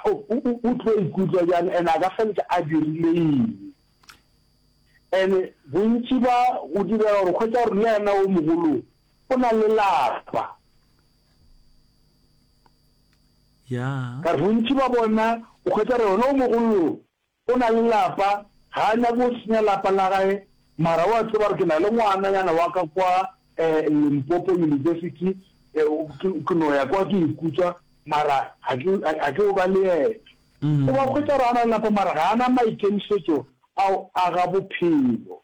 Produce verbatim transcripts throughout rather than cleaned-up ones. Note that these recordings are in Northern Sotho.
o tlo ikutlwa jang and a ka feletse a dirile eng and bontsi ba o dira gore kgwetsa gore le yena o mogolo o na le lapa ya ka bontsi ba bona o kgwetsa gore ona o mogolo o na le lapa ga a nyako o senya lapa la gae mara wa tseba gore ke na le ngwananyana wa ka kwa Limpopo University ke no ya kwa ke ikutswa mara ha ke o ba le ena o ba kgwetsa gore ana lapa mara ga ana maikemisetso ao a ga bophelo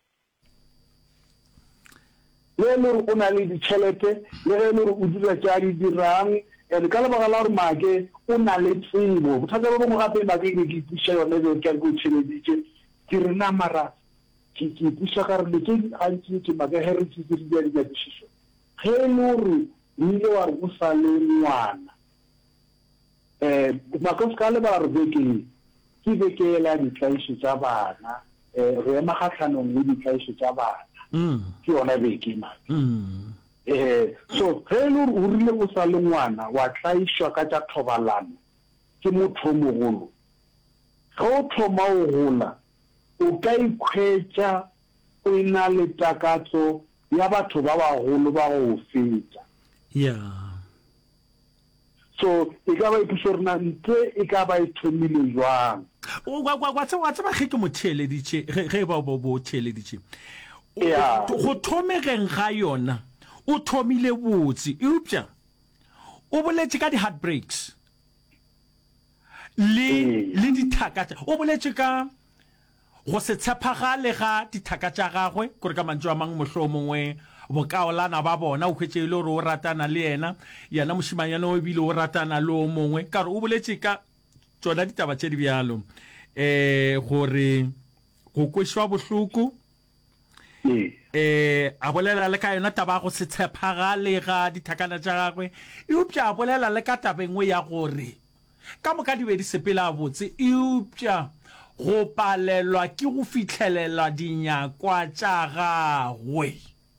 le le o na le ditšhelete le le le o dira tša di dirang and ka lebaka la gore make o na le tsebo bothata bo bongwe gape make ke ke puša yone be ke go tšheleditše ke re na mara ke ke puša ka re le ke antsi ke make heritage ke di di dišišo ge le gore o ile wa re o sa le ngwana eh make ska le ba re beke ke beke la ditlaišo tša bana eh re ema kgatlhanong le ditlaišo tša bana ke yona beke make eh so ge le gore o rile o sa le ngwana wa tlaišwa ka tša thobalano ke motho mogolo ge o thoma o gola o ka ikhwetša o ina le takatso ya batho ba bagolo ba go feta ya so e ka ba ipuša rena ntle e ka ba e thomile jwang wa tseba ge ke mo theeleditše ge ba bo theeleditše go thomegeng ga yona o thomile botse eupša o boletše ka di-heartbreaks le le dithaka o boletše ka go se tshepagale ga dithaka tša gagwe kore ka mantšu a mang mohloo mongwe bokaolana ba bona o hwetše le gore o ratana le yena yena mošimanyana o ebile o ratana le o mongwe ka gore o boletše ka tsona ditaba tše di bjalo um gore go kwešwa bohloko eh a bolela le ka yona taba go se tshepagale ga dithakana tša gagwe eupša a bolela le ka taba engwe ya gore ka moka di be di sepela botse eupša go palelwa ke go fitlhelela dinyakwa tša gagwe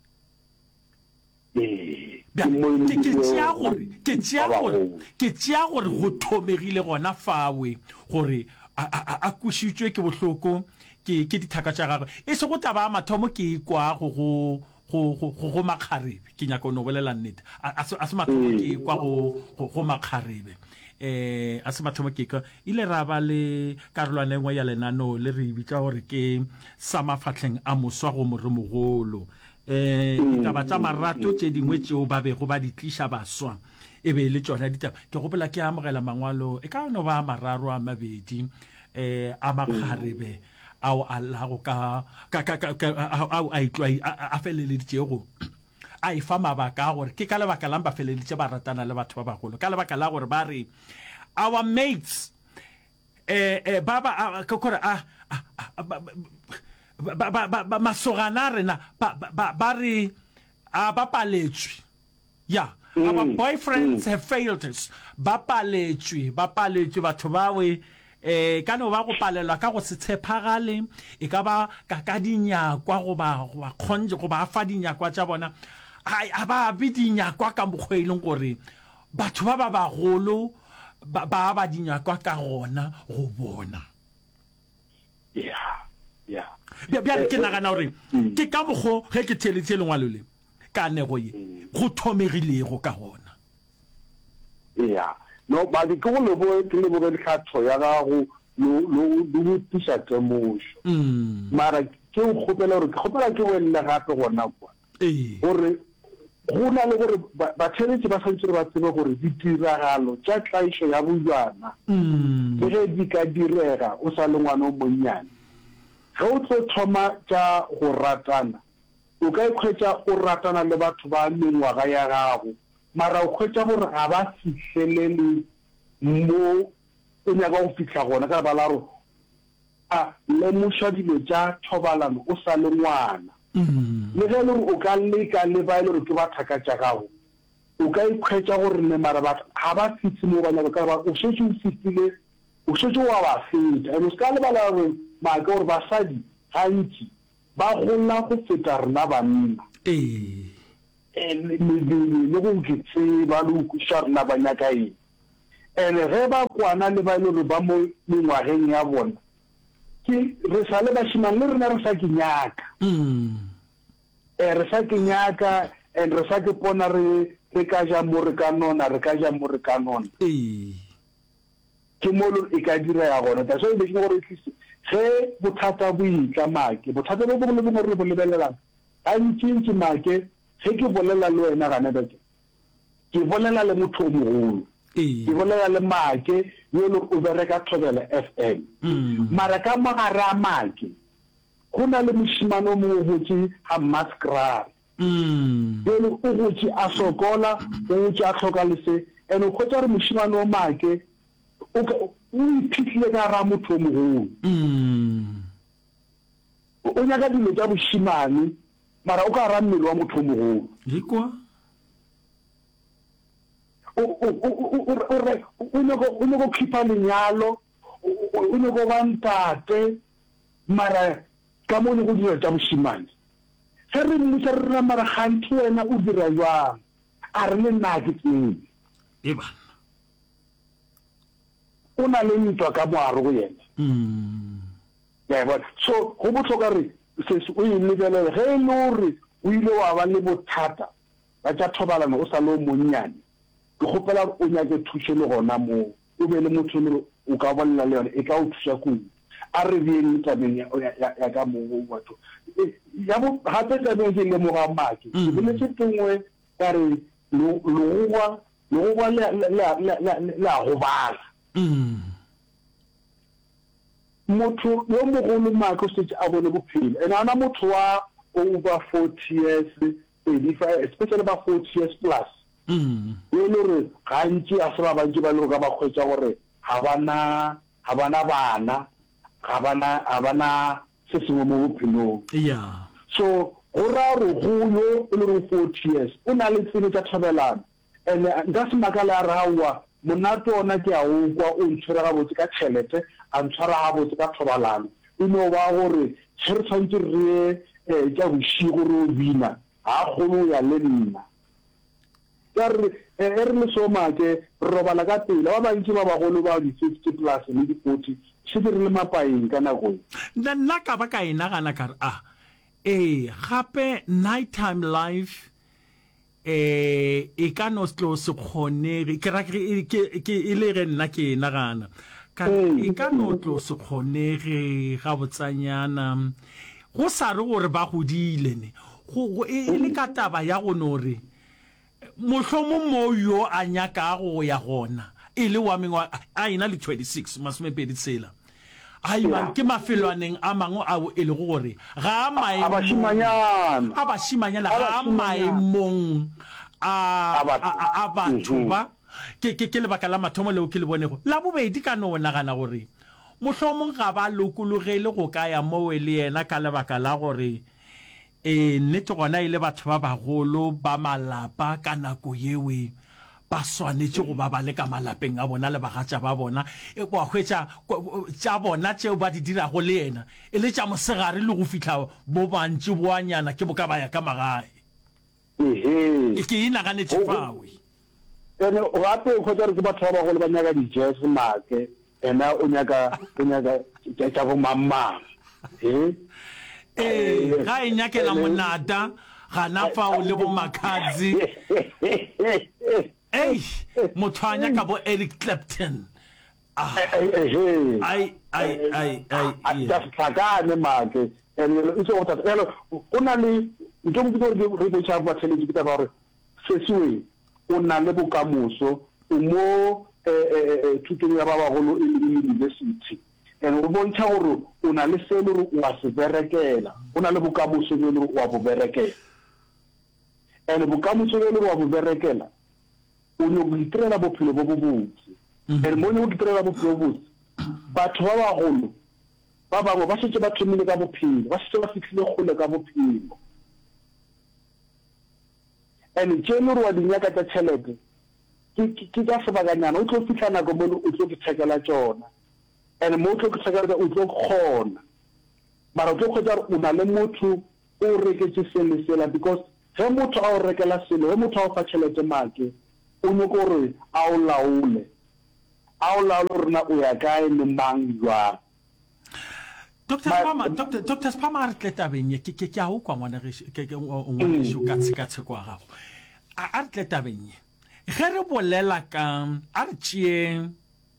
ke tšea gore go thomegile gona fawe gore a kušitšwe ke bohloko ke dithaka tša gagwe e se go taba mathomo ke kwa go go go makgarebe ke nyaka no bolela nnete a se mathomo ke kwa go makgarebe eh a se mathomo ke ka ile ra ba le karolwana engwe ya lenano le re bitsa gore ke samafatleng a moswa go moremogolo eh ditaba tša marato tše dingwe tšeo ba bego ba di tliša baswa e be le tsona ditaba ke gopela ke amogela mangwalo e ka no ba mararo a mabedi eh a makgarebe ao alla go ka ka ka ao a itlwa a feleleditše go a ifa mabaka gore ke ka lebaka la ba feleleditše ba ratana le batho ba bagolo ka lebaka la gore ba re our mates eh eh baba ka gore a ba ba ba masogana rena ba re a ba paletswe ya our boyfriends have failed us ba paletswe ba paletswe batho bawe eh ka no ba go palelwa ka go se tshepagale e ka ba ka ka dinyakwa go ba go ba khonje go ba fa dinyakwa tša bona ai aba bi dinyakwa ka mogweleng gore batho ba ba bagolo ba ba dinyakwa ka gona go bona yeah yeah bia bia ke nagana gore ke ka mogo ge ke theletse lengwalo le ka nego ye go thomegilego ka gona yeah no ba di go le bo ke le bo le khatho ya gago lo lo lo tsha temošo mara ke go gopela gore ke gopela ke wena gape gona kwa eh gore go na le gore ba tšheletse ba santse ba tsebe gore ditiragalo tša tlaišo ya bojana ke ge di ka direga o sa le ngwana o monnyane ge o tlo thoma tša go ratana o ka ikhwetša o ratana le batho ba mengwaga ya gago mara o khwetša gore ga ba fihlelele mo o nyaka go fitlha gona ka ba la ro a lemoša dilo tša thobalano o sa le ngwana le ge le o ka leka le ba ile re ke ba thaka tša gago o ka ikhwetša gore ne mara ba ga ba fitse mo ba nyaka ka ba o šetše o fitile o šetše wa ba feta ene ska le ba la gore maaka gore basadi gantši ba gola go feta rena banna eh le go ke tseba le go kuša rena ba nyaka eng ene ge ba kwana le ba ile re ba mo mengwageng ya bona ke re sa le bashimane le rena re sa kenyaka mm eh re sa kenyaka and re sa ke pona re re ka ja mo re ka nona re ka ja mo re ka nona eh ke mo lo e ka dira ya gona tsa so e be ke gore tlise ge bothata bo itla make bothata bo bo le bo re bo lebelelang a ntšintši make ge ke bolela le wena gane beke ke bolela le motho o mogolo ke bolela le make yo le o bereka Thobela F M mara ka magare a make go na le moshimano mo botse ha Maskrar mm yo le o botse a sokola o tša tlhoka le se ene go tsa re moshimano o make o o iphitlhile ka ra motho o mogolo mm o nyaka dilo tša boshimane mara o ka ra mmele wa motho o mogolo dikwa o o o o o no go khipa lenyalo o no go bantate mara ka mo ne go dira tša boshimane se re mmotsa re ra mara gantsi wena o dira jwang a re le nna ke tsene e bana o na le ntwa ka moaro go yena mm ya bona so go botlhoka re se o ilebelele ge e le gore o ile wa ba le bothata ba tša thobalano o sa le monnyane ke gopela o nyake thuso le gona mo o be le motho le o ka bolela le yone e ka o thusa kudu a re beng tabeng ya ka mo batho ya bo gape tabeng ke le mo ga make ke bile se tengwe ka re lo lo lo ba le la go bala mm motho yo mogolo make o setse a bone bophelo ene ana motho wa over forty years eighty-five especially ba forty years plus mm yo le re gantsi a se ba bantsi ba le ka ba kgwetsa gore ha bana ha bana bana ga bana ha bana se se mo bophelong yeah so go ra re go yo le re forty years o na le tsene tsa thobelano ene nka se makala rawa monato ona ke a o kwa o ntshwara ga botse ka tšhelete a ntshwara ga botse ka thobalano e no ba gore se re tshwantse re e tša bošigo re o bina ga kgolo ya le nna ka re e re le so make re robala ka pele ba bantsi ba bagolo ba di fifty plus le di forty se di re le mapaeng ka nako nna nna ka ba ka e nagana ka re ah eh gape nighttime life eh e ka no tlo se kgonege ke ra ke e le ge nna ke nagana ka e ka no tlo se kgonege ga botsanyana go sa re gore ba godile ne go e le ka taba ya go nore mohlomo mo yo a nyaka go ya gona e le wa mengwa a ina le twenty-six masomepedi tsela ai man ke mafelwaneng a mangwe a e le gore ga mai a bashimanyana a bashimanyana ga mai mong a a batho ba ke ke ke le bakala mathomo le o ke le bonego la bobedi ka no nagana gore mohlomong ga ba lokologele go ka ya mo we le yena ka le bakala gore e nete gona ile batho ba bagolo ba malapa ka nako yewe ba swanetse go ba ba le ka malapeng a bona le bagatša ba bona e kwa hwetša tša bona tšeo ba di dira go le yena e le tša mosegare le go fihla bo bantši boanyana ke boka ba ya ka magae ehe ke e naganetše fawe ene gape o kgwetsa re ke batho ba bagolo ba nyaka di-jazz make ena o nyaka o nyaka tša bo mammang e eh ga e nyakela monata gana fao le bo makadzi Hey, motho ka bo Eric Clapton. Ah. Ai ai ai ai. Just sagane make. And it's what that. Hello, ona le ntse mo go re go tšha ba tshele ke taba gore sesiwe ona le bokamoso mo eh thutong ya ba bagolo e university. And o bontsha gore ona le selo re wa se berekela. Ona le bokamoso le re wa bo berekela. And bokamoso le re wa bo berekela. O no itrela bophelo bo bobotse e mo no itrela bophelo bobotse batho ba bagolo ba bangwe ba setse ba thomile ka bophelo ba setse ba fitlhile gole ka bophelo ene tseno re wa dinyaka tsa tšhelete ke ke ka sebakanyana o tlo fitlhana go mo o tlo ke tshekela tsona ene mo tlo ke tshekela o tlo kgona mara o tlo kgotsa o na le motho o reketse sele sela because ge motho a o rekela sele ge motho a o fa tšhelete make o nyoko gore a o laole a o laole rona o ya kae le mang jwang. Doctor Spama, Doctor Doctor Spama re tletabeng ke ke ke a o kwa ngwana re ke ke o ngwana sho ka tsika tsekwa gago. A re tletabeng ge re bolela ka a re tšee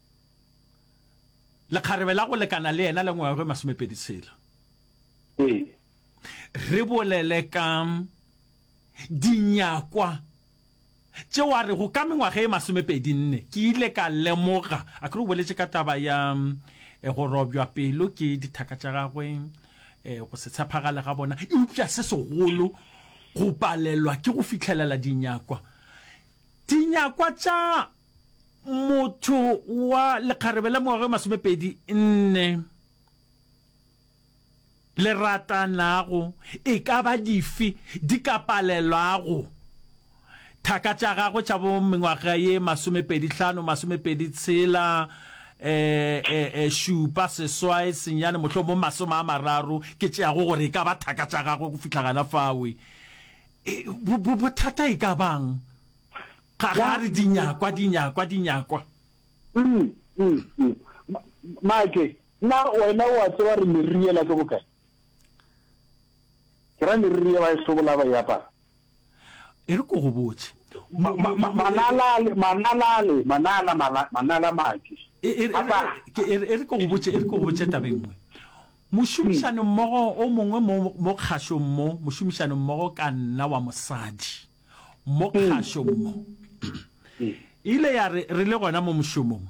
le kgarebe la go lekana le ena le ngwaga masomepedi tshela. Ee. Re bolele ka dinyakwa tše wa re go ka mengwaga e masomepedi nne ke ile ka lemoga a ke re boletse ka taba ya go robjwa pelo ke dithaka tša gagwe go se tshepagale ga bona e upša se segolo go palelwa ke go fitlhelela dinyakwa dinyakwa tša motho wa lekgarebe la ngwaga masomepedi nne le ratanago e ka ba dife di ka palelwago thaka tša gagwe tša bo mengwaga ye masomepedi hlano masomepedi tshela eh eh šupa seswai senyane motlho mo masome a mararo ke tšeago gore e ka ba thaka tša gagwe go fitlhagana fawe bothata e ka bang ga ga re dinyakwa dinyakwa dinyakwa mm mm Mike na wena wa tswa re meriela ke bokae kra meriela ba sobola ba ya pa e re go go botse manala manala manala manala Mike e re go go botse e re go botse tabengwe mošomišano mmogo o mongwe mo kgašong mo mošomišano mmogo ka nna wa mosadi mo kgašong mo ile ya re le gona mo mošomong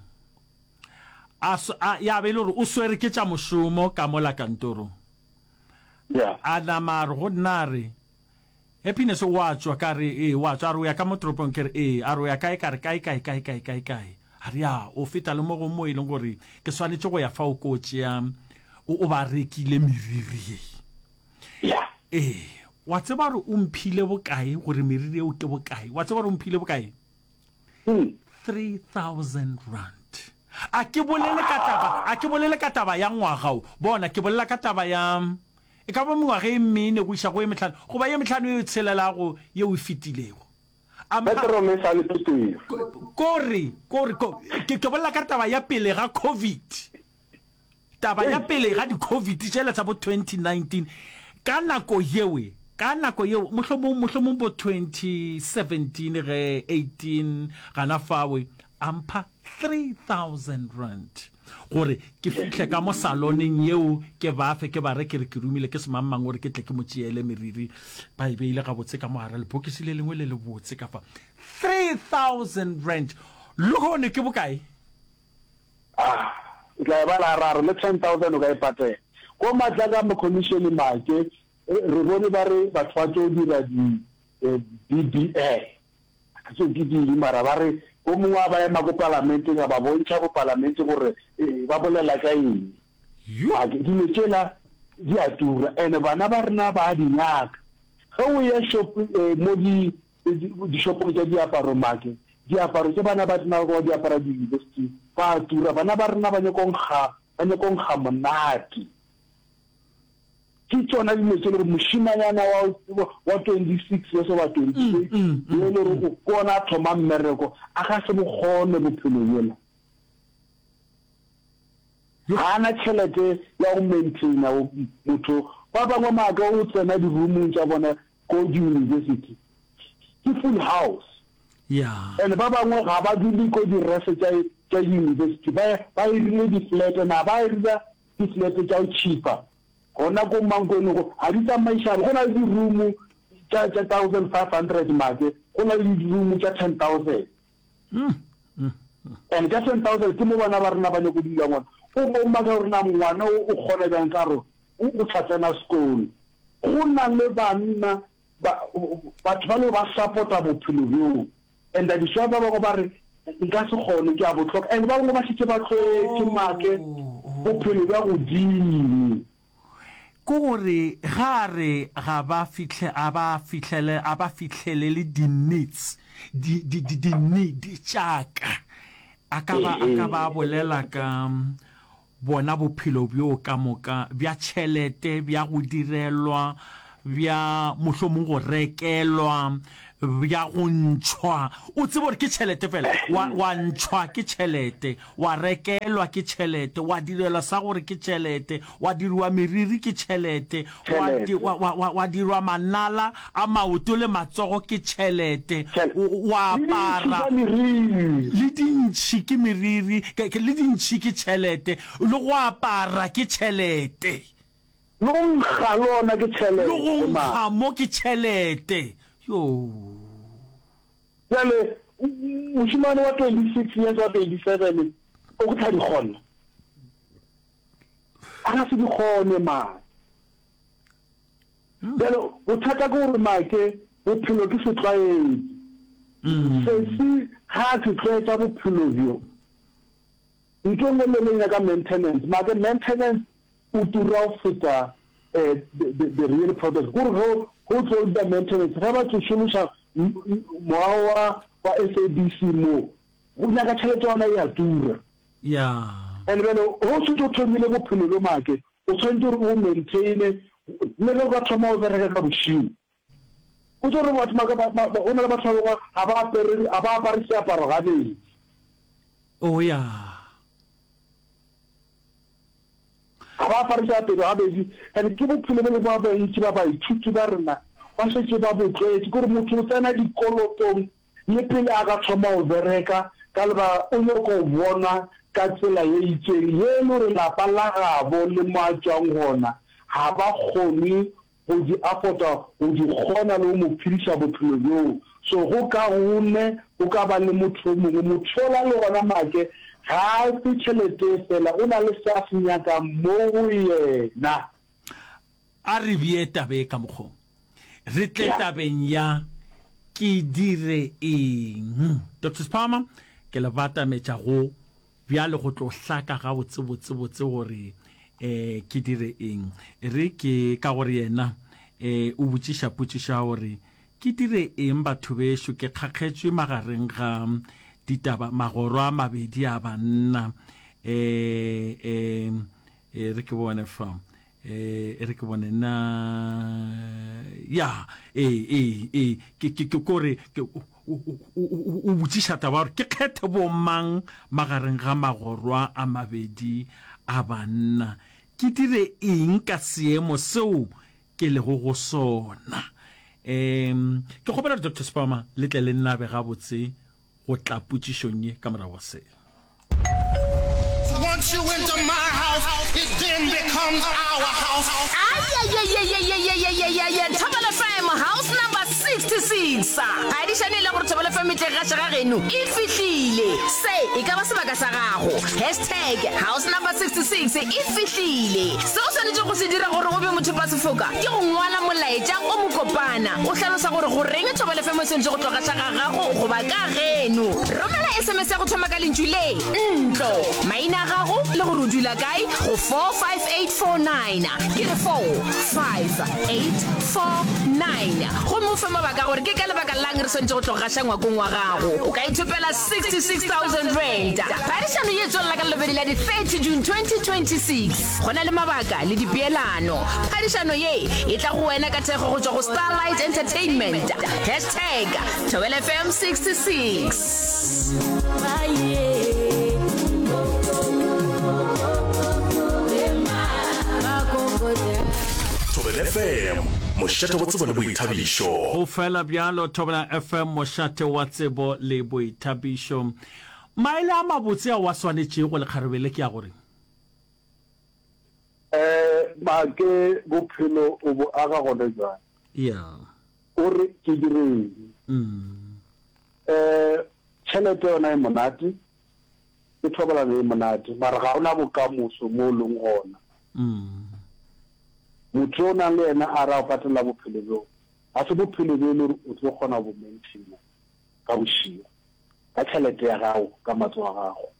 a ya be le gore o swere ke tša mošomo ka mola kantorong a nama re go nna re happiness wa tswa ka re e wa tswa re ya ka mo toropong ke re e a re ya kae ka re kae kae kae kae kae kae a re ya o feta le mo go mo e leng gore ke swanetse go ya fa o kotsi ya o ba rekile meriri ya eh wa tseba re o mphile bokae gore meriri o ke bokae wa tseba re o mphile bokae three thousand rand a ke bolele ka taba a ke bolele ka taba ya ngwaga o bona ke bolela ka taba ya e ka ba mengwaga e mmene go isha go e metlhano go ba ye metlhano e tshelela go ye o fitilego kore kore ke ke bolela ka taba ya pele ga covid taba ya pele ga di covid tšela tsa bo twenty nineteen ka nako yewe ka nako yeo mohlomong mohlomong bo twenty seventeen ge eighteen gana fawe ampa three thousand rand gore ke fitlhe ka mo saloneng yeo ke ba fe ke ba re ke re ke rumile ke se mamang gore ke tle ke mo tšeele meriri ba e beile ga botse ka mogare le bokisi le lengwe le le botse ka fa three thousand rand le gone ke bokae ah tla ba la raro le ten thousand o ka e patela ko matla ka mo commission make re bone ba re batho ba tlo dira di B B A so ke di mara ba re o mongwe ba ema go parlamente ga ba bontšha go parlamente gore ba bolela ka eng a ke di tsela di a tura ene bana ba rena ba di nyaka ge o ye shop mo di di shop tsa diaparo make diaparo tse bana ba dina go diaparo di university ba tura bana ba rena ba nyakong ga ba nyakong ga monate ke tsona di metse le moshimanyana wa wa twenty-six years wa twenty-six le le go kona thoma mmereko a ga se bogone bophelo yela hana tšhelete ya go maintaina motho ba bangwe maka o tsena di roomong tša bona ko di university ke full house yeah and ba bangwe ga ba dule ko di rese tša tša university ba ba irile di flat na ba irile di flat tša cheaper ona go mangone go a di tsamaisana go na le room tša tša one thousand five hundred make go na le room tša ten thousand mm and ka ten thousand ke mo bana ba rena ba ne go dula ngwana o mo maka rena ngwana o kgona jang ka ro o tsena school go na le bana ba batho ba le ba supporta bophelo bjo and di shaba ba go ba re nka se kgone ke a botlhoka and ba go ba se ba tlhoe make bophelo ba go dini gore gare ga ba fitlhe a ba fitlhele a ba fitlhele le di needs di di di di need tšaka a ka ba a ka ba bolela ka bona bophelo bjo ka moka bja tšhelete bja go direlwa bja mohlomong go rekelwa ya go ntšhwa o tsebe gore ke tšhelete fela wa ntšhwa ke tšhelete wa rekelwa ke tšhelete wa direlwa sa gore ke tšhelete wa diriwa meriri ke tšhelete wa dirwa manala a maoto le matsogo ke tšhelete wa apara le dintšhi ke meriri le dintšhi ke tšhelete le go apara ke tšhelete le go nkga lona ke tšhelete le go nkga mo ke tšhelete yo jale moshimane wa twenty-six years wa twenty-seven o go tla di gona a ga se di gone ma jale o thata go re make bophelo ke setlwaedi se se ga se tlwaetsa bophelo bjo ntho nngwe le nngwe ka maintenance make maintenance o tura o feta the real product go go go tlo the maintenance ga ba tlo shumisha moawa wa S A B C mo go nyaka tšhelete ona ya tura yeah and then o se tlo thomile bophelo lo make o tshwantse gore o maintain le go ka thoma o bereka ka bošimo o tlo re batho maka o na le batho ba ga ba apere a ba apare seaparo gabe oh yeah ba apare seaparo gabe and ke bophelo bo ba ba itse ba ba ithuti ba rena ba se ba botletse gore motho o tsena dikolotong le pele a ka thoma o bereka ka leba o yo go bona ka tsela ye itseng ye le re la palagabo le matswang gona ha ba kgone go di afota go di gona le mo phirisa bophelo bjo so go ka gone o ka ba le motho mongwe motho la le gona make ga se tšhelete fela o na le sa senyaka mo go yena a re bieta be ka mokgo re tle tabeng ya ke dire eng Doctor Spama ke le bata metša go bjale go tlo hlaka ga botse botse botse gore eh ke dire eng re ke ka gore yena eh o botšiša potšiša gore ke dire eng batho besho ke kgakgetšwe magareng ga ditaba magoro a mabedi a banna eh eh re ke bone fa eh re ke bone na ya eh eh eh ke ke gore ke o botšiša taba gore ke kgethe bo mang magareng ga magorwa a mabedi a banna ke dire eng ka seemo seo ke le go go sona em ke gopela Doctor Spama le tle le nna be ga botse go tla potšišong ye ka morago se. Once you enter my house, it then becomes our house. Ay, ay, ay, ay, ay, ay, ay, ay, ay, ay, Thobela F M, house number sixty-six. A di shane la gore Thobela F M tle ga shega geno. E fihlile. Se e ka ba sebaka sa gago. hashtag house number sixty-six e fihlile. Se o swanetse go se dira gore o be motho ba sefoka. Ke go ngwala molaetša o mokopana. O hlalosa gore go reng Thobela F M se ntse go tloga shega gago go ba ka geno. Romela S M S ya go thoma ka lentšu le ntlo. Maina gago le go dula kae go four five eight four nine ke re four five eight four nine go mo fa mabaka gore ke ka lebaka lang re sentse go tloga shangwa go ngwa gago o ka ithopela sixty-six thousand rand parishano ye tswela ka lebedi la di thirty June twenty twenty-six gona le mabaka le dipeelano parishano ye e tla go wena ka thego go tswa go Starlight Entertainment hashtag Thobela F M sixty-six Thobela F M mošate wa tsebo le boithabišo go fela bjalo Thobela F M mošate wa tsebo le boithabišo maele a mabotse a wa swanetše go le kgarabele ke ya gore eh ba ke bophelo o bo aga gone jwa ya o re ke dire mm eh tšhelete yona e monate ke Thobela le monate mara ga ona bokamoso mo leng gona mm motho o nang le ena a ra o patela bophelo bjo a se bophelo bjo le o tlo kgona go maintain ka bošio ka tšhelete ya gago ka matso a gago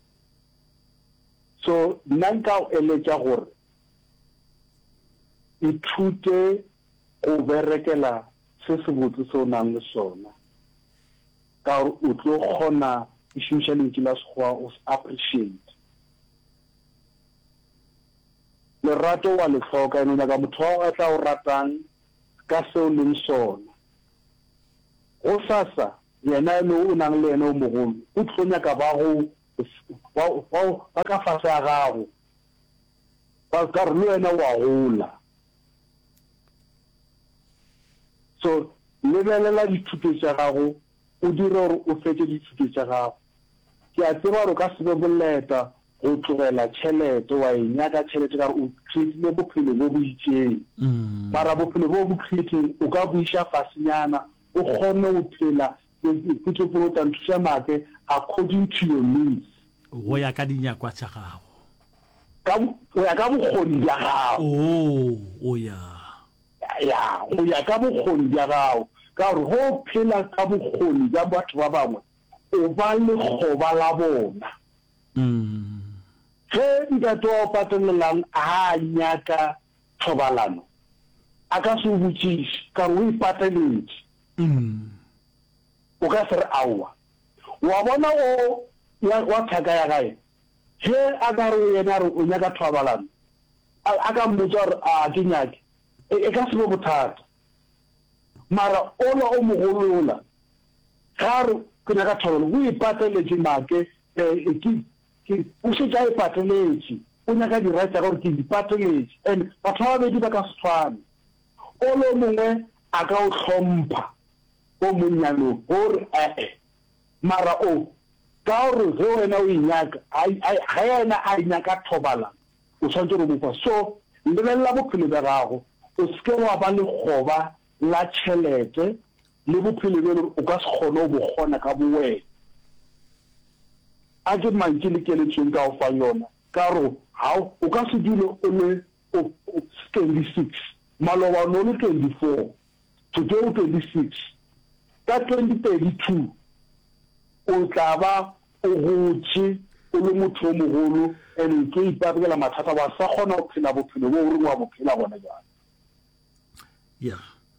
so nna nka o eletša gore ithute go berekela se se botse se o nang le sona ka gore o tlo kgona e šomiša lentši la sekgowa o appreciate lerato wa le hloka ene ka motho wa tla o ratang ka seo leng sona go sasa yena le o nang le yena o mogolo o tlonya ka ba go ba ka fase ya gago ba ka re le wena wa gola so lebelela dithuto tša gago o dire gore o fetse dithuto tša gago ke a tseba gore ka sebe boleta go tlogela tšhelete wa e nyaka tšhelete ka gore o kgetile bophelo bo bo itseng mara bophelo bo bo kgetheng o ka buiša fasenyana o kgone go phela ke go tantšha make according to your needs go ya ka dinyakwa tša gago ka go ya ka bokgoni bja gago o o ya ya go ya ka bokgoni bja gago ka gore go phela ka bokgoni bja batho ba bangwe o ba le kgoba la bona ge ntate wa o patelelang a nyaka thobalano a ka se o botšiše ka gore o ipateletše o ka se re aowa wa bona o wa thaka ya gae ge a ka re yena re o nyaka thobalano a ka mmotsa gore a ke nyake e ka se be bothata mara ola o mogolola ga re ke nyaka thobalano o ipateletše make o šetša a ipateletše o nyaka dira tša gore ke dipateletše and batho ba babedi ba ka se tshwane ola o mongwe a ka o hlompha o monyano gore ee mara o ka gore ge wena o inyaka ga yena a inyaka thobalano o tshwanetse go mofa so lebelela bophelo bja gago o seke wa ba le kgoba la tšhelete le bophelo bja o ka se kgone o bokgona ka bowena a ke mantši le keletseng ka go fa yona ka gore o ka se dule o le twenty-six malobane o le twenty-four today o twenty-six ka twenty thirty-two o tla ba o gotse o le motho o mogolo and ke ipapela mathata wa sa kgona go phela bophelo bo o re wa bophela gona jalo ya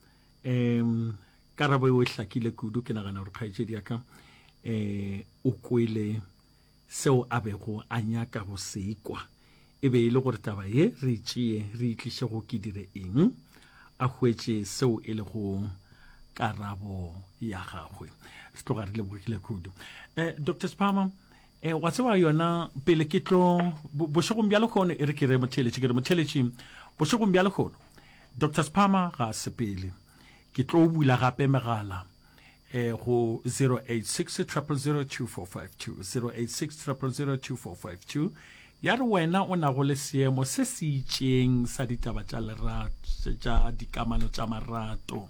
em karabo e hlakile kudu ke nagana gore kgaetšedi ya ka eh o kwele seo a bego a nyaka go sekwa e be ile gore taba ye re tšee re itliše go ke dire eng a hwetše seo e le go karabo ya gagwe se tloga re lebogile kudu eh Doctor Spama eh wa tseba yona pele ke tlo bošegong bja lekgono e re ke re motheletši ke re motheletši bošegong bja lekgono Doctor Spama ga se pele ke tlo bula gape megala eh go zero eight six zero zero two four five two zero eight six zero zero two four five two ya re wena o na go le seemo se se itšeng sa ditaba tša lerato tša dikamano tša marato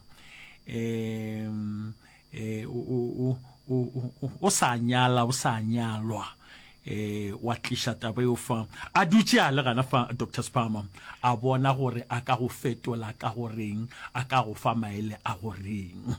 eh eh o o o sa nyala o sa nyalwa eh wa tlisha taba yo fa a dutse a le gana fa Doctor Spama a bona gore a ka go fetola ka goreng a ka go fa maele a goreng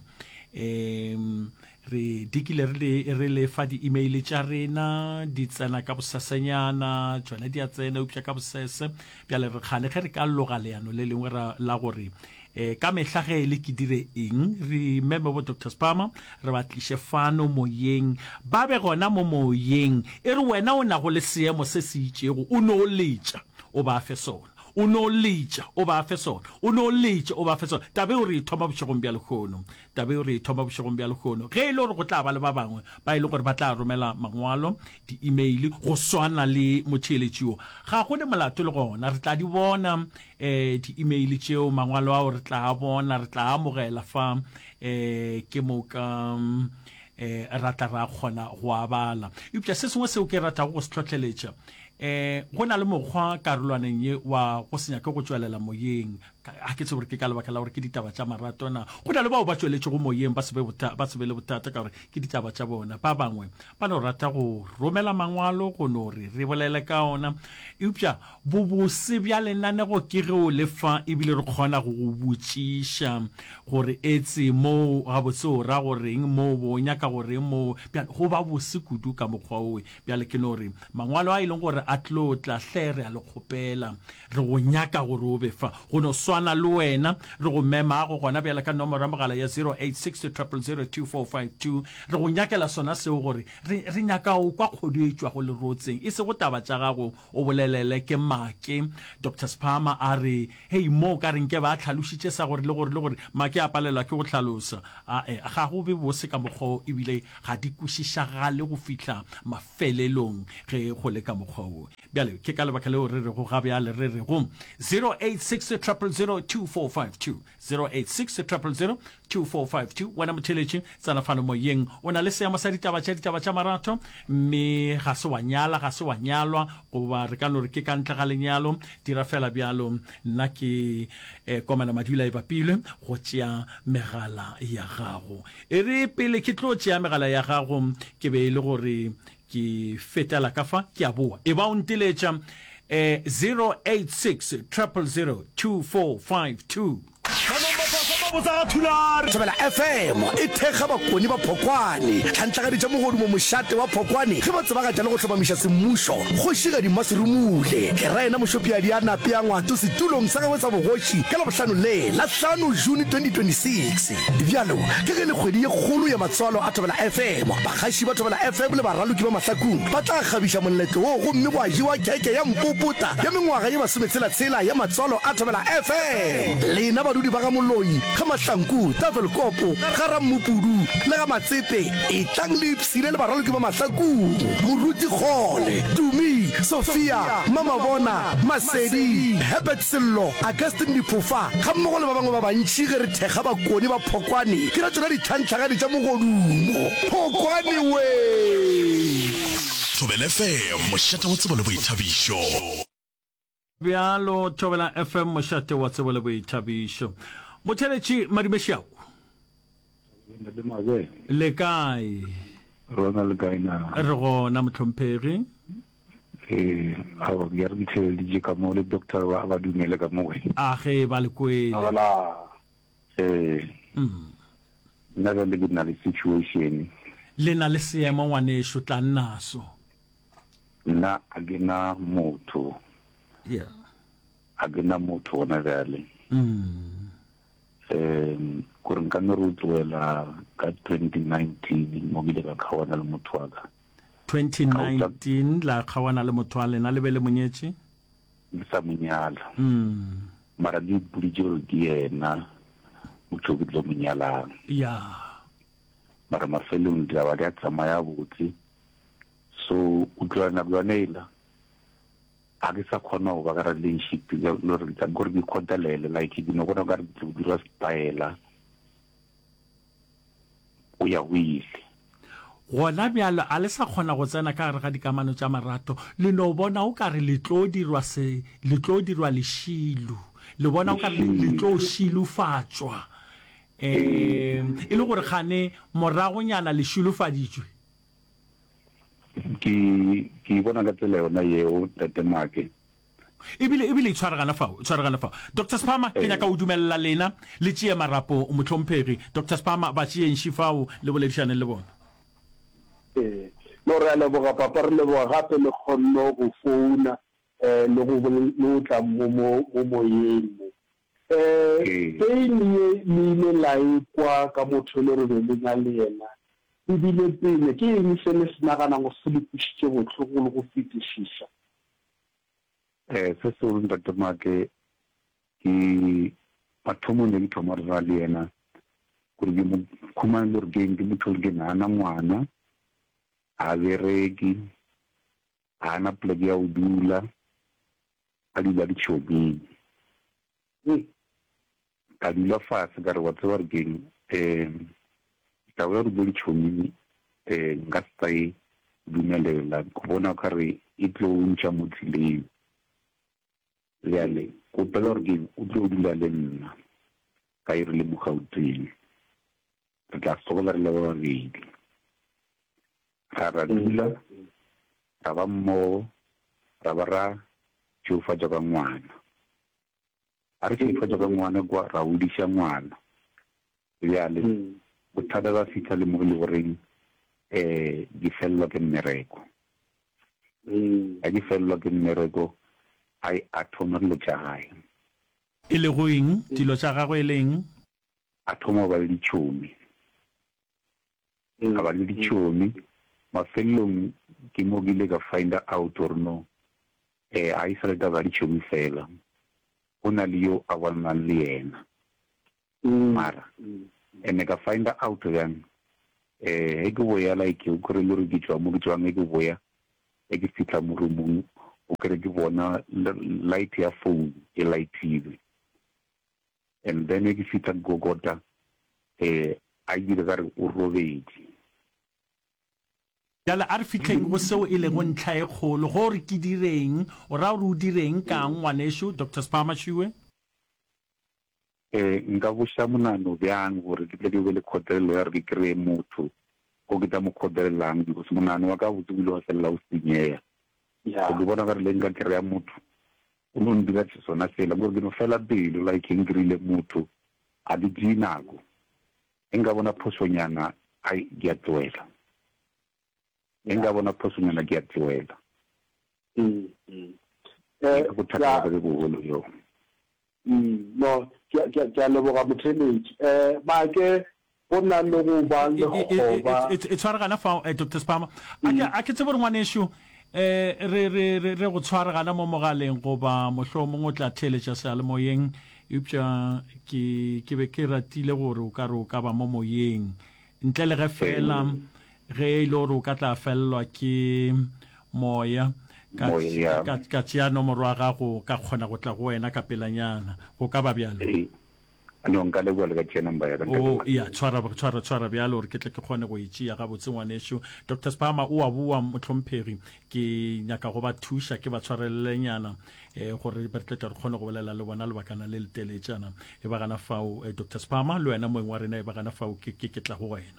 em re dikile re re le fa di email tša rena di tsena ka bosasenyana tsona di a tsena upša ka bosese bjale re khane ge re ka loga leano le lengwe la gore eh ka mehla ge le ke dire eng remember what Doctor Spama re batliše fano moyeng ba be gona mo moyeng e re wena o na go le seemo se se itšego o no letša o ba fe sona o no letša o ba fe sona o no letša o ba fe sona tabe o re thoma bošegong bja lekgono tabe o re thoma bošegong bja lekgono ge e le gore go tla ba le ba bangwe ba e le gore ba tla romela mangwalo di-email go swana le motheletšio ga go le molato le gona re tla di bona eh di-email tšeo mangwalo ao re tla bona re tla amogela fa eh ke mo ka eh rata ra kgona go abala upša se sengwe seo ke rata go se tlhotlheletša eh go na le mokgwa karolwaneng ye wa go senya ke go tswelela moyeng a ke tsebore ke ka lebaka la gore ke ditaba tša marato na go na le bao ba tsweletše go moyeng ba se be le bothata ka gore ke ditaba tša bona ba bangwe ba no rata go romela mangwalo go no re re bolele ka ona eupša bobose bja lenanego ke ge o lefa ebile re kgona go go botšiša gore etse mo gabotse o ra goreng mo bo nyaka goreng mo go ba bose kudu ka mokgwa oe bjale ke no re mangwalo a e leng gore a tlo tla hle re a le kgopela re go nyaka gore o befa go no swa swana le wena re go mema go gona bjala ka nomoro ya mogala ya zero eight six zero zero zero two four five two re go nyakela sona seo gore re re nyaka o kwa kgodu e tswa go le rotseng e se go taba tsa gago o bolelele ke make Doctor Spama a re hey mo ka reng ke ba tlhalositse sa gore le gore le gore make a palela ke go tlhalosa a e ga go be bose ka mogho e bile ga di kwishisha ga le go fitla mafelelong ge go le ka mogho bjale ke ka lebaka le re re go ga bjale re re go zero eight six zero zero zero two four five two zero eight six zero zero zero two four five two wena motheletši tsana fano mo yeng o na le seamo sa ditaba tša ditaba tša marato mme ga se wa nyala ga se wa nyalwa goba re ka no re ke ka ntle ga lenyalo dira fela bjalo nna ke eh, komana madula e bapilwe go tšea megala ya gago e re pele ke tlo tšea megala ya gago ke be le gore ke fetela ka fa ke a boa e ba o nteletša eh, zero eight six zero zero two four five two Tobela F M e thekga bakoni ba Phokwane tlhantlagadi tša mogodu mo mošate wa Phokwane ge ba tseba ga jalo go tlhomamiša semmušo go šiga dimaserumule ke raena mošopiadi a nape ya ngwato setulong sa gagwe sa bogoši ka labohlano le la hlano June twenty twenty-six bjalo ke ge le kgwedi ye kgolo ya matswalo a Tobela F M bakgaši ba Tobela F M le baraloki ba mahlakong ba tla kgabiša moletlo wo gomme bo a jewa keke ya mpopota ya mengwaga ye masometshela-tshela ya matswalo a Tobela F M lena badudi ba ga moloi ga mahlanku tafelkopo ga rammupudu le ga matsepe e tlang le ipsile le baraloki ba mahlakong moruti kgole tumi Sophia Mamabona Masedi Herbert Sello Augustine Diphofa ga mmogo le ba bangwe ba bantši ge re thekga bakoni ba Phokwane ke ra tsona dithantlhagadi tša mogodumo Phokwane we Tobela F M mošate wa tsebo le boithabišo bjalo Tobela F M mošate wa tsebo le boithabišo motheletši madimešao le kae rona le kae na re gona motlhomphegi eh awa ke re ditšheledi ka mo le doctor ba ba dumele ka mo a ge ba le kwele wala eh mm nna ga le na le situation le na le seemo ngwanešo tla nnaso nna a gena motho yeah a gena motho ona jale mm um gore nka nne re utlwela ka twenty nineteen mo bile ka kgawana le motho wa ka twenty nineteen la kgawana le motho wa lena le be le monyetše ke sa monyala mm mara di puditše gore ke yena motho ke tlo monyalang ya mara mafelong ditaba di a tsamaya botse so utlwana bjwanela a ke sa kgona go ba ka relationship gore ke kgontalele like ke no gona ka re dira style o ya o ile gona bjalo a le sa kgona go tsena ka gare ga dikamano tša marato le no bona o ka re le tlo dirwa se le tlo dirwa lešilo le bona o ka re le tlo šilofatswa eh e le gore gane moragonyana le šilofaditšwe ke ke bona ka tsela yona yeo tatemake ebile ebile tshwaragana fao tshwaragana fao Doctor Spama ke nyaka o dumella lena le tšee marapo motlhomphegi Doctor Spama ba tšeenši fao le boledišane le bona eh no re a leboga papa re leboga gape le kgonno go founa eh le go le tla mo mo moyeng eh ke ni ni le lai kwa ka motho le re le nga le yena e bile pele ke eng se le senagana go se dipušitše botlhoko le go fetišiša eh se se o ntate make ke mathomo ne ke thoma ra le yena gore ke mo khumana le re ke motho le ke nana ngwana a bereki a na pleke ya o dula a dula ditšhobeng ka dula fase ka re wa tseba re keng um taba ya re bo ditšhomi um nka se tsae dumelela go bona ka re e tlo o ntšha mo tseleng le ale kopela gore keng o tlo o dula le nna ka e re le mo Gauteng re tla sokola re le ba babedi ra ra dula ra ba mmogo ra ba ra tšeufatša ka ngwana a re tšeufatša ka ngwana kwa ra odiša ngwana bjale bothata ba fitlha le mo le goreng um di felelwa ke mmereko a di felelwa ke mmereko a thoma dilo tša gae e le goeng dilo tsa gagwe e leng a thoma ba le ditšhomi a ba le ditšhomi mafelong ke mo ke ile ka find out or no eh a isa le ba ditšhomi fela o na le yo a bonang le yena mara ene ka find out then eh e go boya like o kore le re ke tswa mo ke tswa ke boya e ke fitla mo rumong o kere ke bona light ya phone e lightile and then e ke fitla go gota eh a dire ka re o robedi yala a re fitlheng go seo e leng ntlha e kgolo gore ke direng o ra o direng ka ngwanesho Doctor Spama Shiwe eh nka botsa monano bjang gore ke tle ke le khotelelo ya re kre motho go ke ta mo khotelelang because monano wa ka o tsubile wa sella o sinyeya ya go bona ga re lenga kre ya motho o no ndira tsona fela go ke no fela pelo like ngrile motho a di dinako enga bona phosonyana ai ya tloela enga bona phosonyana ke ya tloela mm eh go thata ga go go yo mm no ke ke ke le boga motheletsi eh ba ke bona le go ba le go ba it's tshwara gana fa Doctor Spama a ke tsebore ngwanesho eh re re re go tshwara gana mo mogaleng go ba mohlomo go tla theletša sa le moyeng upša ke ke be ke ratile gore o ka re o ka ba mo moyeng ntle le ge fela ge ile gore o ka tla fellwa ke moya ka ka tšea nomoro wa gago ka kgona go tla go wena ka pelanyana go ka ba bjalo ano nka le bua le ka tšea number ya ka o ya tshwara tshwara tshwara bjalo gore ke tle ke kgone go itšea ga botse ngwanesho Doctor Spama o a bua motlhomphegi ke nyaka go ba thuša ke ba tshwarelelenyana eh gore ba tle re kgone go bolela le bona le bakana le leteletšana e ba gana fao Doctor Spama le wena moeng wa rena e ba gana fao ke ke tla go wena.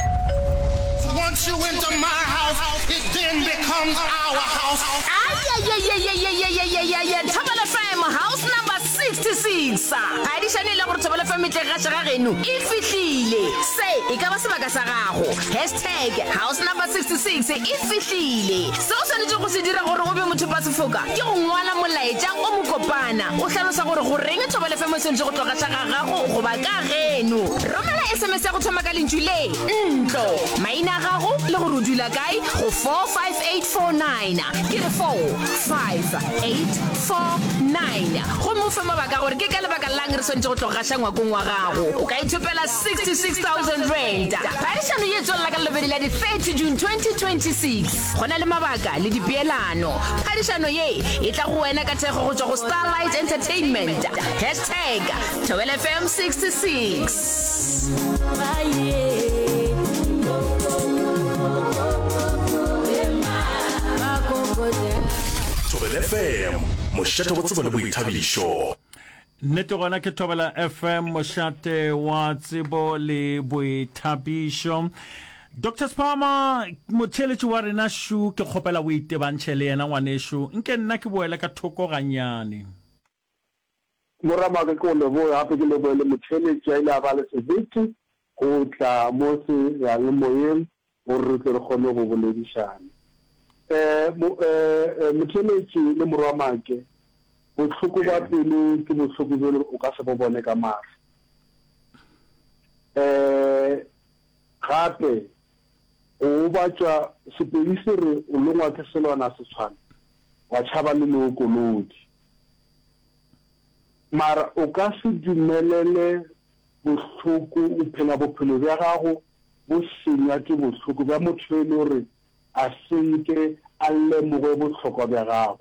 Once you enter my house, it then becomes our house. Ay, ay, ay, ay, ay, ay, ay, ay, ay, ay, Thobela F M, house number sixty-six. Ha di shane le gore Thobela F M tle ga tshega geno. E fihlile. Se e ka ba sebaka sa gago. hashtag house number sixty-six e fihlile. Se o swanetse go se dira gore o be motho pa sefoka. Ke go ngwala molaetša o mo kopana. O hlalosa gore go reng Thobela F M se ntse go tloga tsa gago go ba ka geno. Romela S M S ya go thoma ka lentšu le ntlo. Maina gago le go dula kae go four five eight four nine ke re four five eight four nine go mo fa mabaka gore ke ka lebaka lang re sentse go tloga shangwa go ngwa gago o ka ithopela sixty-six thousand rand paishano ye tswela ka lebedi la di thirty June twenty twenty-six gona le mabaka le dipeelano paishano ye e tla go wena ka thego go tswa go Starlight Entertainment hashtag Thobela F M sixty-six. Thobela F M mošate wa tsebo le boithabišo nnete gona ke Thobela F M mošate wa tsebo le boithabišo Doctor Spama motheletši wa rena shu ke kgopela o itebantšhe le yena ngwanesho nke nna ke boele ka thoko ganyane morama ke go le bo hape ke le bo le motheletši a ile a ba le sebete go tla mo se ya le moyeng gore re kgone go boledišana eh motheletši le morwamake botlhoko ba pele ke botlhoko bo o ka se bo bone ka mara eh gape o batla sepedisi re o lengwa ke selwana se tshwana wa tšhaba le le kolodi mara o ka se dumelele botlhoko o phela bophelo bja gago bo senya ke botlhoko bja motho e le gore a senke a lemoge botlhokwa bja gago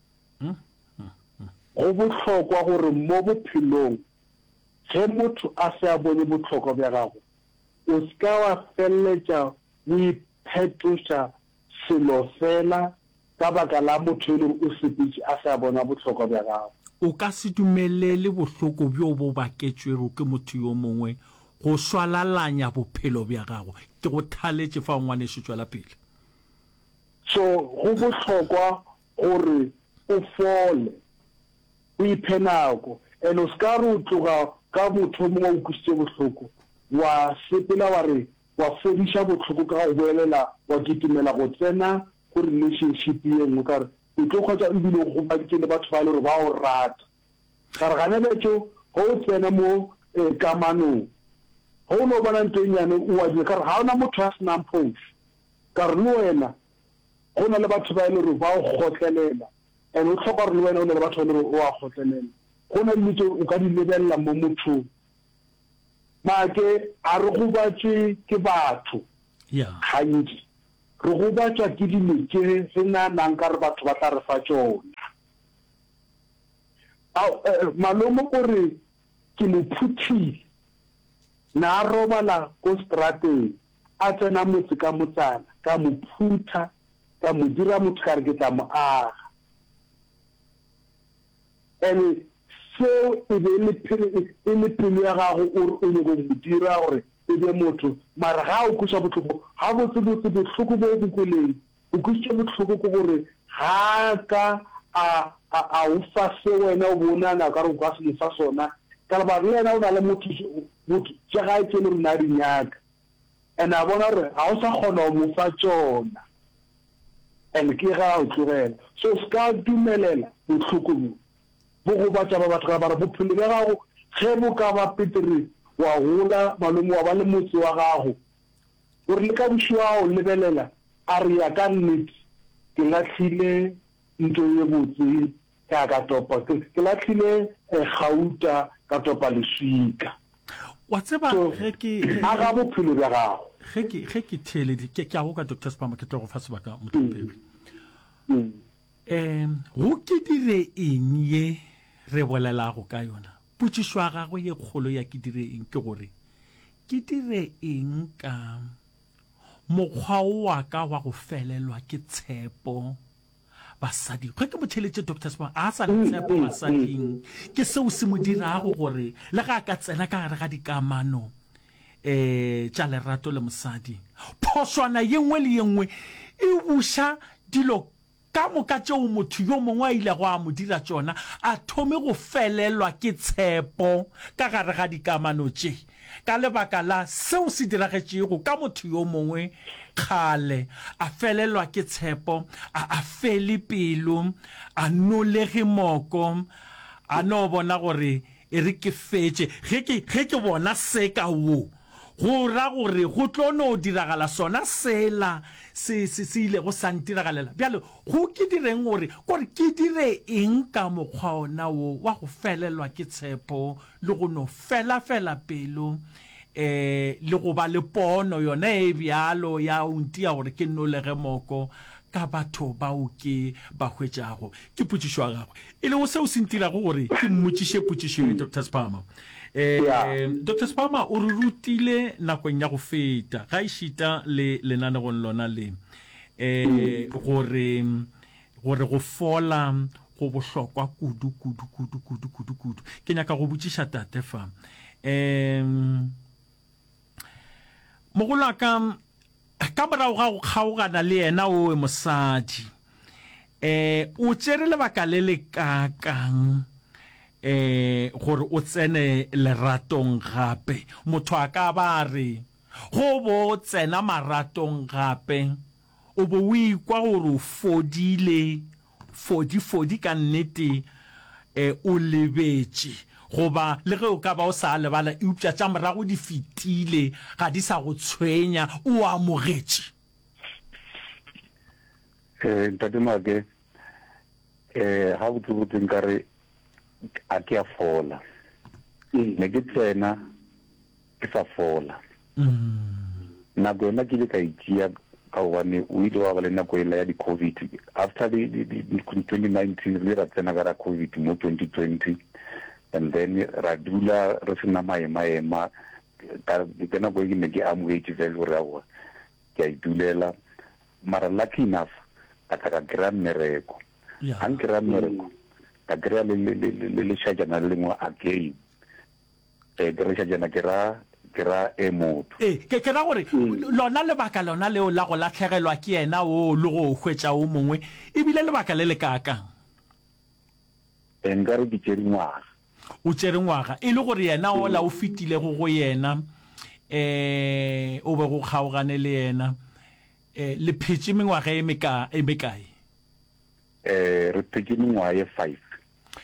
go botlhokwa gore mo bophelong ge motho a se a bone botlhokwa bja gago o ska wa felletša o iphetoša selo fela ka baka la motho e le o sepetše a se a bona botlhokwa bja gago o ka se dumelele bohloko bjo bo baketšwego ke motho yo mongwe go swalalanya bophelo bja gago ke go thaletše fa ngwanesho tšwela pele so go bohlokwa gore o fole o iphe nako and o ska re o tloga ka motho mongwe o kwisitše bohloko wa sepela wa re wa fodiša bohloko ka go boelela wa kitimela go tsena go relationship ye nngwe ka re o tlo kgotsa ebile go bakile batho ba le gore ba o rata ka re gane betso go tsena mo kamanong go no bona ntonyane o wa di ka re ha ona motho a senang phofu ka re le wena go na le batho ba ile re ba go gotlelela ene o tlhoka re le wena o le batho ba le o a gotlelela go na le tso o ka di lebella mo motho make a re go batse ke batho ya gantsi re go batsa ke dilo ke se na nang ka re batho ba tla re fa tsona a malomo gore ke mo phuthile na robala ko strateng a tsena motse ka motsana ka mo phutha ka mo dira motho ka re ke tla mo aga ene so e be le pelo ya gago o ne go mo dira gore e be motho mara ga o kusa botlhoko ga botsebotse botlhoko bo bo koleng o kusa botlhoko ko gore ga ka a a o fa se wena o bonana ka re go se fa sona ka ba le yena o na le motho motho tsa ga ke le rena di nyaka ena a bona re ga o sa kgona o mo fa tsona ene ke ga o tlogela so ska dumelela botlhoko bo bo go batsa ba batho ba re bophelo ba gago ge bo ka ba petere wa gola malomo wa ba le motse wa gago o re le ka bushwa o lebelela a re ya ka nnete ke latlhile ntho ye botse ka ka topa ke latlhile gauta ka topa leswika wa tseba ge ke a ga bophelo ba gago ge ke ge ke thele ke ke a go ka Doctor Spama ke tlo go fa sebaka motho em go ke dire eng ye re bolela go ka yona putsishwa gago ye kgolo ya ke dire eng ke gore ke dire eng ka mokgwa wa ka wa go felelwa ke tshepo basadi ge ke motheletse Doctor Spama a sa tshepo basading ke seo se mo dirago gore le ga ka tsena ka gare ga dikamano eh tša lerato le mosadi phoswana ye nngwe le ye nngwe e busha dilo ka moka tšeo motho yo mongwe a ile go a mo dira tsona a thome go felelwa ke tshepo ka gare ga dikamano tše ka lebaka la seo se diragetšego ka motho yo mongwe kgale a felelwa ke tshepo a fele pelo a nolege moko a no bona gore e re ke fetse ge ke bona se ka wo go ra gore go tlo no diragala sona sela se se se ile go santiragalela bjalo go ke direng gore gore ke dire eng ka mokgwa ona wo wa go felelwa ke tshepo le go no fela fela pelo eh le go ba le pono yona e bjalo ya untia gore ke nolege moko ka batho ba o ke ba hwetšago ke putsishwa gago e le go se o sentira go gore ke mmotsishe putsisho Doctor Spama eh yeah. Doctor Spama o rutile nakong ya go feta ga ishita le lenane go lona le eh gore gore go fola go bohlokwa kudu kudu kudu kudu kudu kudu ke nyaka go butsisha tate fa em mogola ka ka bra ga go kgaogana le yena o mosadi eh o tsere le baka le le ka kang eh gore o tsene leratong gape motho a ka ba re go bo tsena maratong gape o bo o ikwa gore o fodile fodi fodi ka nnete eh o lebetse goba le ge o ka ba o sa lebala e upša tša morago di fetile ga di sa go tshwenya o amogetše eh ntate Make eh ha o tsebotse nkare a ke a fola ne ke tsena ke sa fola nako yona ke le ka itšea ka gobane o ile wa ba le nako ela ya di-COVID after twenty nineteen le ra tsena ka ra COVID mo twenty twenty and then ra dula re sena maemaema ka nako e ke ne ke amogetše fela gore aowa ke a idulela mara lucky enough ka tla ka kry-a mmereko ga nkry-a mmereko ka kry-a le lešajana le lengwe again um ke re šajana ke ra ke ra e motho eh ke ke ra gore lona lebaka lona leo la go latlhegelwa ke yena o le go hwetša o mongwe e bile lebaka le le kakang e nka re ke tšere ngwaga o tšere ngwaga e le gore yena o la o fetile go go yena eh o be go kgaogane le yena eh le phetse mengwaga e meka e mekae eh re phetse mengwaga e five